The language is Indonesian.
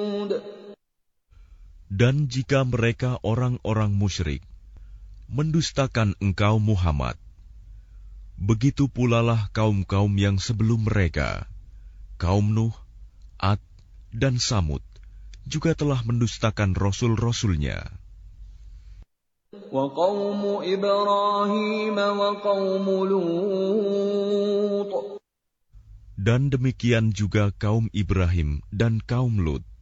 Dan jika mereka orang-orang musyrik mendustakan engkau Muhammad, begitu pulalah kaum-kaum yang sebelum mereka, kaum Nuh, Ad, dan Samud, juga telah mendustakan rasul-rasulnya. وَقَوْمُ إِبْرَاهِيمَ وَقَوْمُ لُوطٍ Dan demikian juga kaum Ibrahim dan kaum Lut.